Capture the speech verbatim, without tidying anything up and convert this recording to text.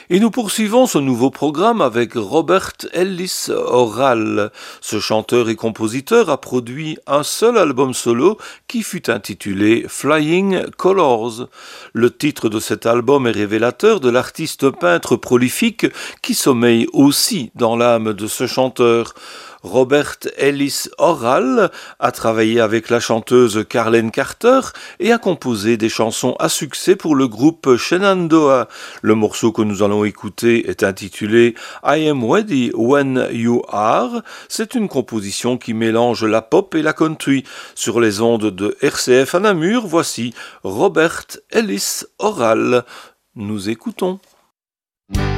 Et nous poursuivons ce nouveau programme avec Robert Ellis Oral. Ce chanteur et compositeur a produit un seul album solo qui fut intitulé Flying Colors. Le titre de cet album est révélateur de l'artiste peintre prolifique qui sommeille aussi dans l'âme de ce chanteur. Robert Ellis Oral a travaillé avec la chanteuse Carlene Carter et a composé des chansons à succès pour le groupe Shenandoah. Le morceau que nous allons écouter est intitulé I Am Ready When You Are. C'est une composition qui mélange la pop et la country. Sur les ondes de R C F à Namur, voici Robert Ellis Oral. Nous écoutons.